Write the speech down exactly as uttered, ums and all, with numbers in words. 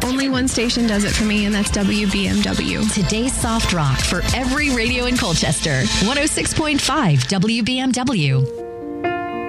Only one station does it for me, and that's W B M W. Today's soft rock for every radio in Colchester. one oh six point five W B M W.